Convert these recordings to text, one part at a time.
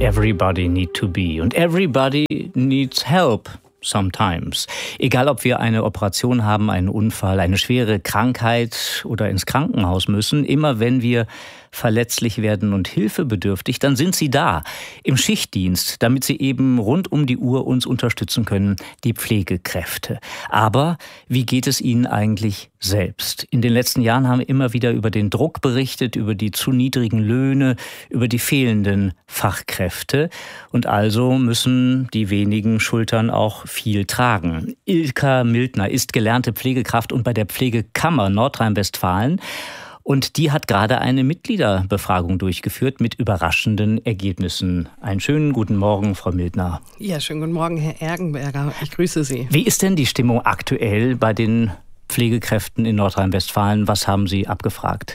Everybody need to be und everybody needs help. Sometimes. Egal, ob wir eine Operation haben, einen Unfall, eine schwere Krankheit oder ins Krankenhaus müssen, immer wenn wir verletzlich werden und hilfebedürftig, dann sind sie da, im Schichtdienst, damit sie eben rund um die Uhr uns unterstützen können, die Pflegekräfte. Aber wie geht es ihnen eigentlich selbst? In den letzten Jahren haben wir immer wieder über den Druck berichtet, über die zu niedrigen Löhne, über die fehlenden Fachkräfte. Und also müssen die wenigen Schultern auch viel tragen. Ilka Mildner ist gelernte Pflegekraft und bei der Pflegekammer Nordrhein-Westfalen. Und die hat gerade eine Mitgliederbefragung durchgeführt mit überraschenden Ergebnissen. Einen schönen guten Morgen, Frau Mildner. Ja, schönen guten Morgen, Herr Ergenberger. Ich grüße Sie. Wie ist denn die Stimmung aktuell bei den Pflegekräften in Nordrhein-Westfalen? Was haben Sie abgefragt?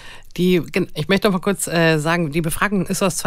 Ich möchte noch mal kurz sagen, die Befragung ist aus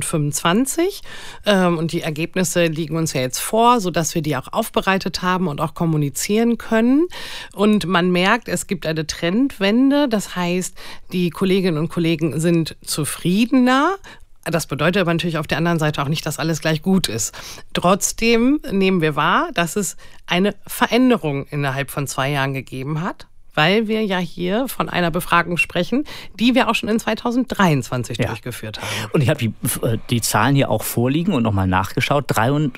2025 und die Ergebnisse liegen uns ja jetzt vor, sodass wir die auch aufbereitet haben und auch kommunizieren können. Und man merkt, es gibt eine Trendwende. Das heißt, die Kolleginnen und Kollegen sind zufriedener. Das bedeutet aber natürlich auf der anderen Seite auch nicht, dass alles gleich gut ist. Trotzdem nehmen wir wahr, dass es eine Veränderung innerhalb von 2 Jahren gegeben hat, weil wir ja hier von einer Befragung sprechen, die wir auch schon in 2023 durchgeführt haben. Und ich habe die Zahlen hier auch vorliegen und nochmal nachgeschaut.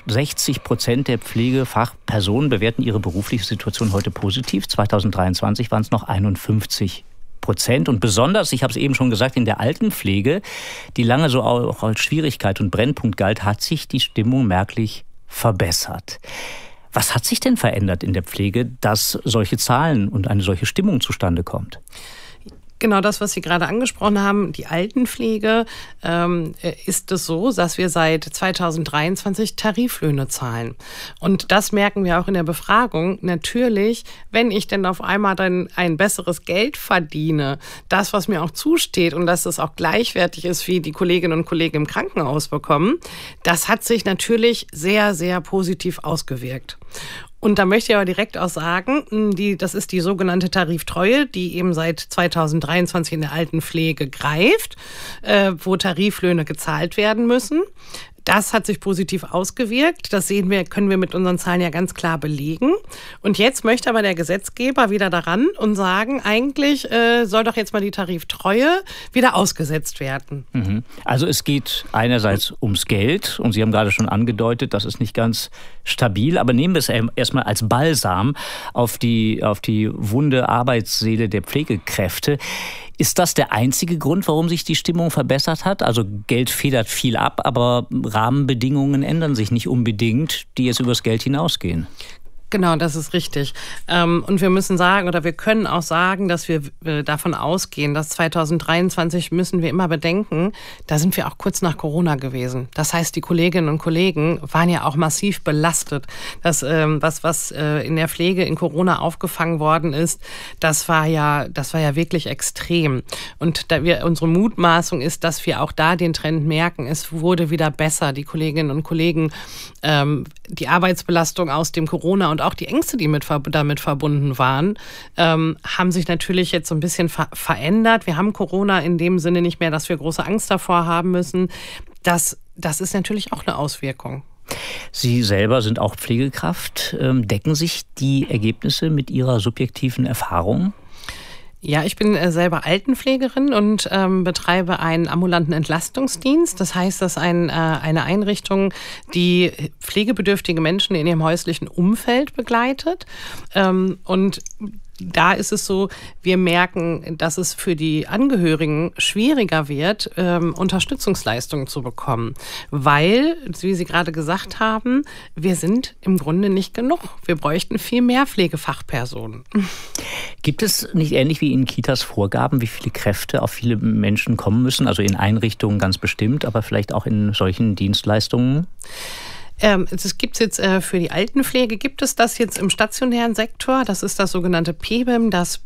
63% der Pflegefachpersonen bewerten ihre berufliche Situation heute positiv. 2023 waren es noch 51%. Und besonders, ich habe es eben schon gesagt, in der Altenpflege, die lange so auch als Schwierigkeit und Brennpunkt galt, hat sich die Stimmung merklich verbessert. Was hat sich denn verändert in der Pflege, dass solche Zahlen und eine solche Stimmung zustande kommt? Genau das, was Sie gerade angesprochen haben, die Altenpflege, ist es so, dass wir seit 2023 Tariflöhne zahlen. Und das merken wir auch in der Befragung. Natürlich, wenn ich denn auf einmal dann ein besseres Geld verdiene, das, was mir auch zusteht und dass es auch gleichwertig ist, wie die Kolleginnen und Kollegen im Krankenhaus bekommen, das hat sich natürlich sehr, sehr positiv ausgewirkt. Und da möchte ich aber direkt auch sagen, das ist die sogenannte Tariftreue, die eben seit 2023 in der Altenpflege greift, wo Tariflöhne gezahlt werden müssen. Das hat sich positiv ausgewirkt. Das können wir mit unseren Zahlen ja ganz klar belegen. Und jetzt möchte aber der Gesetzgeber wieder daran und sagen, eigentlich soll doch jetzt mal die Tariftreue wieder ausgesetzt werden. Also es geht einerseits ums Geld und Sie haben gerade schon angedeutet, das ist nicht ganz stabil, aber nehmen wir es erstmal als Balsam auf die wunde Arbeitsseele der Pflegekräfte. Ist das der einzige Grund, warum sich die Stimmung verbessert hat? Also Geld federt viel ab, aber Rahmenbedingungen ändern sich nicht unbedingt, die jetzt übers Geld hinausgehen. Genau, das ist richtig. Und wir müssen sagen, oder wir können auch sagen, dass wir davon ausgehen, dass 2023 müssen wir immer bedenken, da sind wir auch kurz nach Corona gewesen. Das heißt, die Kolleginnen und Kollegen waren ja auch massiv belastet. Das, was in der Pflege in Corona aufgefangen worden ist, das war ja wirklich extrem. Und unsere Mutmaßung ist, dass wir auch da den Trend merken, es wurde wieder besser. Die Kolleginnen und Kollegen, die Arbeitsbelastung aus dem Corona und auch die Ängste, die damit verbunden waren, haben sich natürlich jetzt so ein bisschen verändert. Wir haben Corona in dem Sinne nicht mehr, dass wir große Angst davor haben müssen. Das ist natürlich auch eine Auswirkung. Sie selber sind auch Pflegekraft. Decken sich die Ergebnisse mit Ihrer subjektiven Erfahrung? Ja, ich bin selber Altenpflegerin und betreibe einen ambulanten Entlastungsdienst. Das heißt, das ist eine Einrichtung, die pflegebedürftige Menschen in ihrem häuslichen Umfeld begleitet. Und da ist es so, wir merken, dass es für die Angehörigen schwieriger wird, Unterstützungsleistungen zu bekommen. Weil, wie Sie gerade gesagt haben, wir sind im Grunde nicht genug. Wir bräuchten viel mehr Pflegefachpersonen. Gibt es nicht ähnlich wie in Kitas Vorgaben, wie viele Kräfte auf viele Menschen kommen müssen? Also in Einrichtungen ganz bestimmt, aber vielleicht auch in solchen Dienstleistungen? Das gibt es jetzt für die Altenpflege, gibt es das jetzt im stationären Sektor. Das ist das sogenannte PBIM, das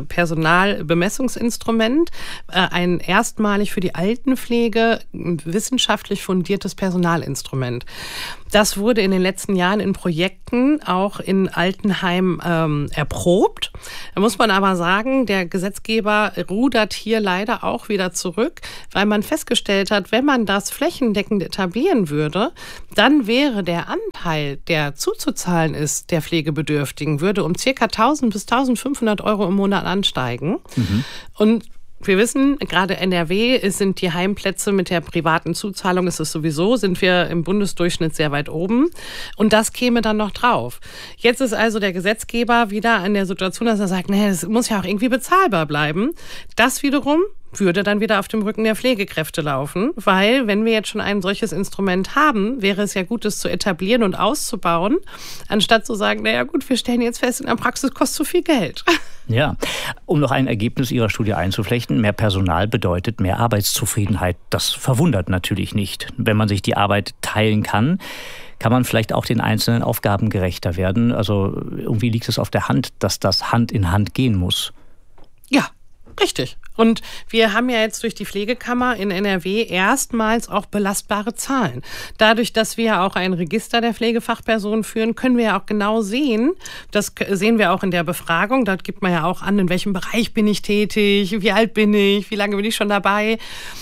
Personalbemessungsinstrument. Ein erstmalig für die Altenpflege wissenschaftlich fundiertes Personalinstrument. Das wurde in den letzten Jahren in Projekten auch in Altenheimen erprobt. Da muss man aber sagen, der Gesetzgeber rudert hier leider auch wieder zurück, weil man festgestellt hat, wenn man das flächendeckend etablieren würde, dann wäre der Anteil, der zuzuzahlen ist, der Pflegebedürftigen, würde um ca. 1.000 bis 1.500 Euro im Monat ansteigen. Und wir wissen, gerade NRW sind die Heimplätze mit der privaten Zuzahlung, sind wir im Bundesdurchschnitt sehr weit oben. Und das käme dann noch drauf. Jetzt ist also der Gesetzgeber wieder an der Situation, dass er sagt, das muss ja auch irgendwie bezahlbar bleiben. Das wiederum würde dann wieder auf dem Rücken der Pflegekräfte laufen, weil wenn wir jetzt schon ein solches Instrument haben, wäre es ja gut, es zu etablieren und auszubauen, anstatt zu sagen, wir stellen jetzt fest, in der Praxis kostet zu viel Geld. Ja, um noch ein Ergebnis Ihrer Studie einzuflechten, mehr Personal bedeutet mehr Arbeitszufriedenheit. Das verwundert natürlich nicht. Wenn man sich die Arbeit teilen kann, kann man vielleicht auch den einzelnen Aufgaben gerechter werden. Also irgendwie liegt es auf der Hand, dass das Hand in Hand gehen muss. Ja, richtig. Und wir haben ja jetzt durch die Pflegekammer in NRW erstmals auch belastbare Zahlen. Dadurch, dass wir auch ein Register der Pflegefachpersonen führen, können wir ja auch genau sehen, das sehen wir auch in der Befragung, dort gibt man ja auch an, in welchem Bereich bin ich tätig, wie alt bin ich, wie lange bin ich schon dabei.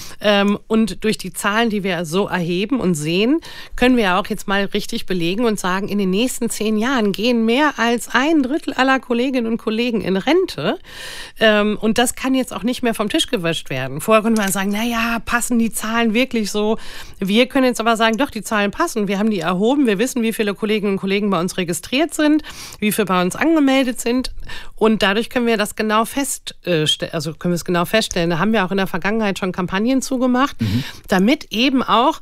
Und durch die Zahlen, die wir so erheben und sehen, können wir auch jetzt mal richtig belegen und sagen, in den nächsten 10 Jahren gehen mehr als 1/3 aller Kolleginnen und Kollegen in Rente. Und das kann jetzt auch nicht mehr vom Tisch gewischt werden. Vorher konnte man sagen, passen die Zahlen wirklich so? Wir können jetzt aber sagen, doch, die Zahlen passen. Wir haben die erhoben. Wir wissen, wie viele Kolleginnen und Kollegen bei uns registriert sind, wie viele bei uns angemeldet sind. Und dadurch können wir das genau feststellen. Da haben wir auch in der Vergangenheit schon Kampagnen zugemacht, damit eben auch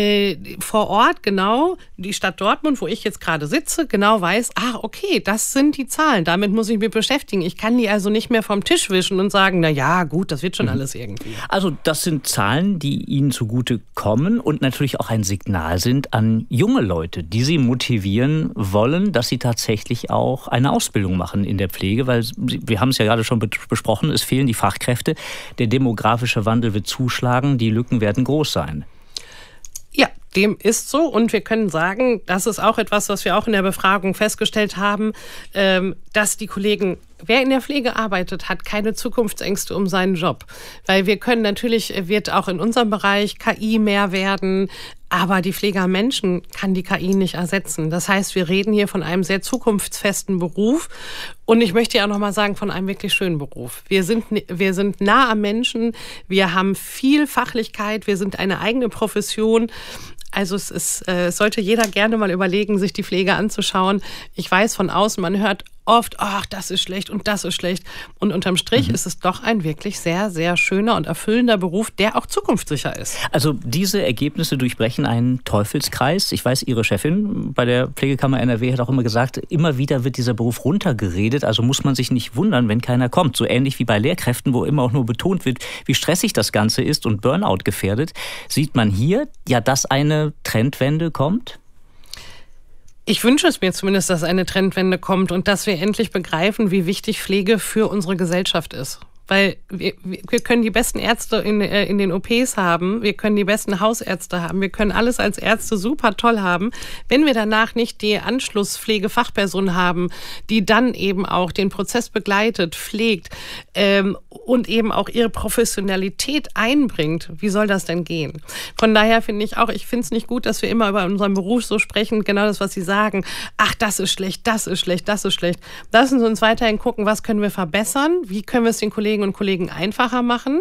vor Ort genau die Stadt Dortmund, wo ich jetzt gerade sitze, genau weiß, okay, das sind die Zahlen, damit muss ich mich beschäftigen. Ich kann die also nicht mehr vom Tisch wischen und sagen, gut, das wird schon alles irgendwie. Also das sind Zahlen, die Ihnen zugute kommen und natürlich auch ein Signal sind an junge Leute, die Sie motivieren wollen, dass sie tatsächlich auch eine Ausbildung machen in der Pflege, weil wir haben es ja gerade schon besprochen, es fehlen die Fachkräfte, der demografische Wandel wird zuschlagen, die Lücken werden groß sein. Ja, dem ist so und wir können sagen, das ist auch etwas, was wir auch in der Befragung festgestellt haben, dass die Kollegen, wer in der Pflege arbeitet, hat keine Zukunftsängste um seinen Job. Weil wir können natürlich, wird auch in unserem Bereich KI mehr werden, aber die Pflege am Menschen kann die KI nicht ersetzen. Das heißt, wir reden hier von einem sehr zukunftsfesten Beruf und ich möchte ja auch noch mal sagen, von einem wirklich schönen Beruf. Wir sind nah am Menschen, wir haben viel Fachlichkeit, wir sind eine eigene Profession. Also es sollte jeder gerne mal überlegen, sich die Pflege anzuschauen. Ich weiß von außen, man hört oft, das ist schlecht und das ist schlecht. Und unterm Strich ist es doch ein wirklich sehr, sehr schöner und erfüllender Beruf, der auch zukunftssicher ist. Also diese Ergebnisse durchbrechen einen Teufelskreis. Ich weiß, Ihre Chefin bei der Pflegekammer NRW hat auch immer gesagt, immer wieder wird dieser Beruf runtergeredet. Also muss man sich nicht wundern, wenn keiner kommt. So ähnlich wie bei Lehrkräften, wo immer auch nur betont wird, wie stressig das Ganze ist und Burnout gefährdet. Sieht man hier, dass eine Trendwende kommt? Ich wünsche es mir zumindest, dass eine Trendwende kommt und dass wir endlich begreifen, wie wichtig Pflege für unsere Gesellschaft ist. Weil wir können die besten Ärzte in den OPs haben, wir können die besten Hausärzte haben, wir können alles als Ärzte super toll haben. Wenn wir danach nicht die Anschlusspflegefachperson haben, die dann eben auch den Prozess begleitet, pflegt und eben auch ihre Professionalität einbringt, wie soll das denn gehen? Von daher finde ich es nicht gut, dass wir immer über unseren Beruf so sprechen, genau das, was Sie sagen. Das ist schlecht, das ist schlecht, das ist schlecht. Lassen Sie uns weiterhin gucken, was können wir verbessern, wie können wir es den Kolleginnen und Kollegen einfacher machen,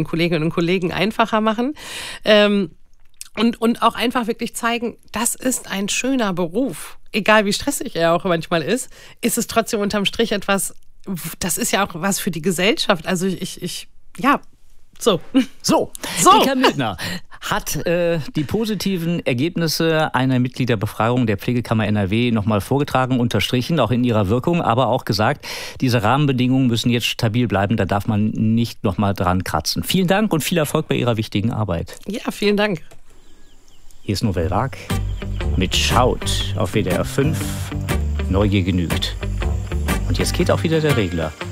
und auch einfach wirklich zeigen, das ist ein schöner Beruf. Egal wie stressig er auch manchmal ist es trotzdem unterm Strich etwas, das ist ja auch was für die Gesellschaft. Also So. Ika Mildner hat die positiven Ergebnisse einer Mitgliederbefragung der Pflegekammer NRW nochmal vorgetragen, unterstrichen, auch in ihrer Wirkung, aber auch gesagt, diese Rahmenbedingungen müssen jetzt stabil bleiben, da darf man nicht nochmal dran kratzen. Vielen Dank und viel Erfolg bei Ihrer wichtigen Arbeit. Ja, vielen Dank. Hier ist Nouvelle Vague. mit Schaut auf WDR 5. Neugier genügt. Und jetzt geht auch wieder der Regler.